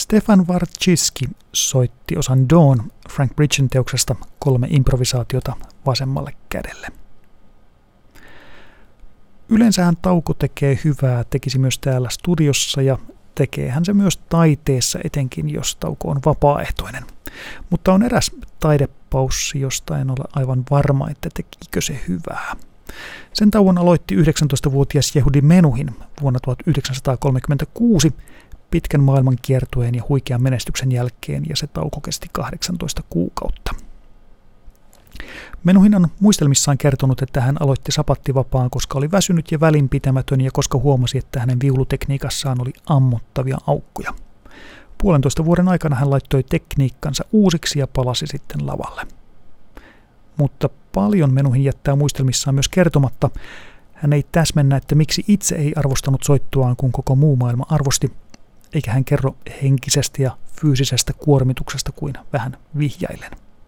Stefan Warczyński soitti osan Dawn Frank Bridgen teoksesta 3 improvisaatiota vasemmalle kädelle. Yleensähän Tauko tekee hyvää, tekisi myös täällä studiossa ja tekeehän se myös taiteessa, etenkin jos Tauko on vapaaehtoinen. Mutta on eräs taidepaussi, josta en ole aivan varma, että tekikö se hyvää. Sen tauon aloitti 19-vuotias Yehudi Menuhin vuonna 1936 pitkän maailmankiertueen ja huikean menestyksen jälkeen, ja se tauko kesti 18 kuukautta. Menuhin on muistelmissaan kertonut, että hän aloitti sapattivapaan, koska oli väsynyt ja välinpitämätön ja koska huomasi, että hänen viulutekniikassaan oli ammottavia aukkoja. 1,5 vuoden aikana hän laittoi tekniikkansa uusiksi ja palasi sitten lavalle. Mutta paljon Menuhin jättää muistelmissaan myös kertomatta. Hän ei täsmennä, että miksi itse ei arvostanut soittoaan, kun koko muu maailma arvosti, eikä hän kerro henkisestä ja fyysisestä kuormituksesta kuin vähän vihjaillen.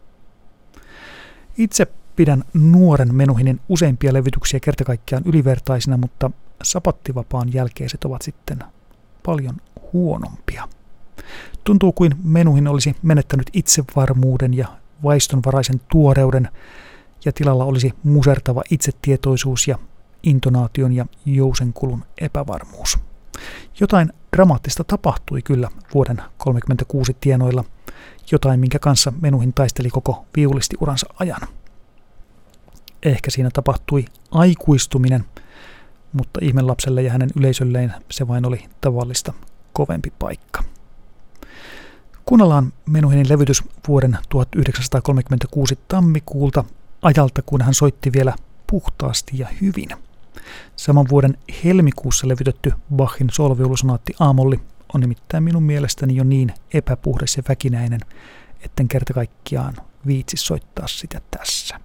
Itse pidän nuoren Menuhinin useimpia levytyksiä kertakaikkiaan ylivertaisina, mutta sapattivapaan jälkeiset ovat sitten paljon huonompia. Tuntuu kuin Menuhin olisi menettänyt itsevarmuuden ja vaistonvaraisen tuoreuden, ja tilalla olisi musertava itsetietoisuus ja intonaation ja jousenkulun epävarmuus. Jotain dramaattista tapahtui kyllä vuoden 1936 tienoilla, jotain minkä kanssa Menuhin taisteli koko viulistiuransa ajan. Ehkä siinä tapahtui aikuistuminen, mutta ihmelapselle ja hänen yleisölleen se vain oli tavallista kovempi paikka. Kuunnellaan Menuhinin levytys vuoden 1936 tammikuulta, ajalta kun hän soitti vielä puhtaasti ja hyvin. Saman vuoden helmikuussa levytetty Bachin solviulusonaatti A-molli on nimittäin minun mielestäni jo niin epäpuhdas ja väkinäinen, etten kerta kaikkiaan viitsi soittaa sitä tässä.